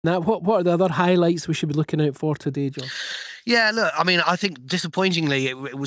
Now, what are the other highlights we should be looking out for today, John? Yeah, look, I mean, I think disappointingly,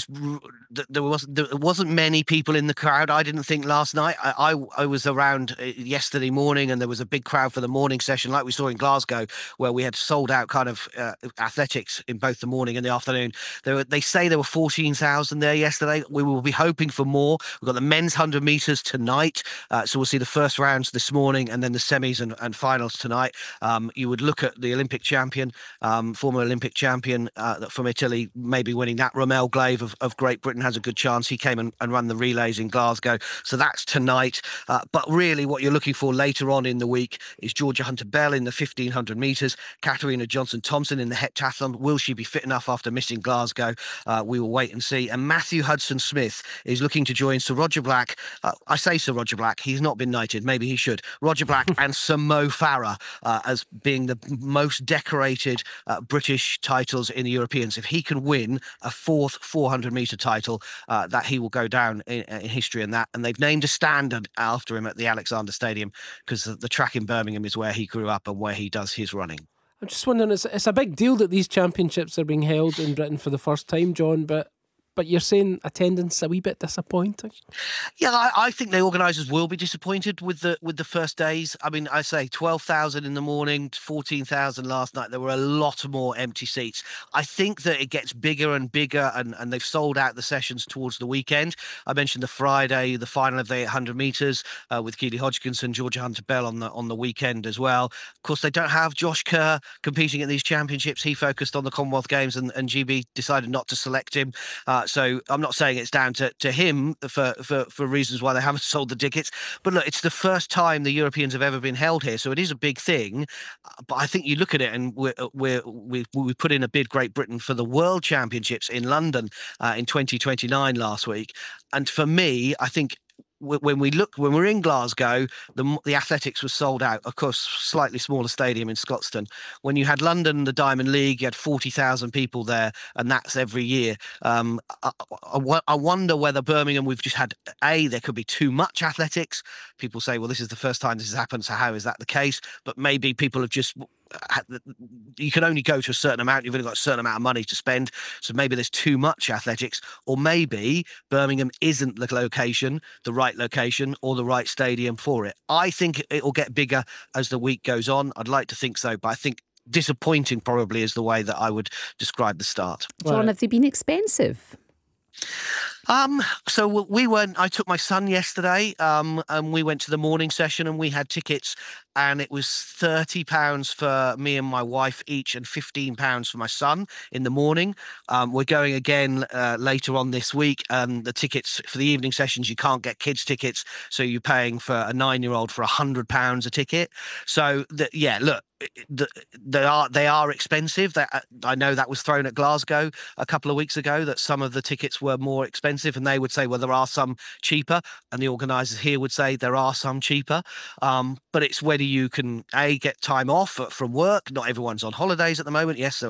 there wasn't many people in the crowd. I didn't think last night. I was around yesterday morning, and there was a big crowd for the morning session, like we saw in Glasgow, where we had sold out kind of athletics in both the morning and the afternoon. They say there were 14,000 there yesterday. We will be hoping for more. We've got the men's 100 meters tonight, so we'll see the first rounds this morning, and then the semis and finals tonight. You would look at the Olympic champion, former Olympic champion from Italy, maybe winning that. Romel Glave of Great Britain has a good chance. He came and ran the relays in Glasgow. So that's tonight. But really what you're looking for later on in the week is Georgia Hunter-Bell in the 1500 metres, Katarina Johnson-Thompson in the heptathlon. Will she be fit enough after missing Glasgow? We will wait and see. And Matthew Hudson-Smith is looking to join Sir Roger Black. I say Sir Roger Black. He's not been knighted. Maybe he should. Roger Black and Sir Mo Farah as being the most decorated British titles in the Europeans. If he can win a fourth 400-meter title, that he will go down in history. And they've named a standard after him at the Alexander Stadium, because the track in Birmingham is where he grew up and where he does his running. I'm just wondering, it's a big deal that these championships are being held in Britain for the first time, John, but you're saying attendance a wee bit disappointing? Yeah, I think the organisers will be disappointed with the first days. I mean, I say 12,000 in the morning, 14,000 last night. There were a lot more empty seats. I think that it gets bigger and bigger, and they've sold out the sessions towards the weekend. I mentioned the Friday, the final of the 800 metres with Keely Hodgkinson, Georgia Hunter-Bell on the weekend as well. Of course, they don't have Josh Kerr competing at these championships. He focused on the Commonwealth Games, and GB decided not to select him. So I'm not saying it's down to him for reasons why they haven't sold the tickets. But look, it's the first time the Europeans have ever been held here, so it is a big thing. But I think you look at it, and we put in a bid, Great Britain, for the World Championships in London in 2029 last week. And for me, I think when we're in Glasgow, the athletics was sold out. Of course, slightly smaller stadium in Scotstoun. When you had London, the Diamond League, you had 40,000 people there, and that's every year. I wonder whether Birmingham, we've just had there could be too much athletics. People say, well, this is the first time this has happened, so how is that the case? But maybe people have just you can only go to a certain amount. You've only got a certain amount of money to spend. So maybe there's too much athletics, or maybe Birmingham isn't the right location or the right stadium for it. I think it will get bigger as the week goes on. I'd like to think so, but I think disappointing probably is the way that I would describe the start. John, have they been expensive? So we went. I took my son yesterday, and we went to the morning session, and we had tickets, and it was £30 for me and my wife each, and £15 for my son in the morning. We're going again later on this week. The tickets for the evening sessions, you can't get kids tickets, so you're paying for a 9-year-old for £100 a ticket. So yeah, look. They are expensive. I know that was thrown at Glasgow a couple of weeks ago, that some of the tickets were more expensive, and they would say, well, there are some cheaper, and the organisers here would say there are some cheaper. But it's whether you can get time off from work. Not everyone's on holidays at the moment. Yes, there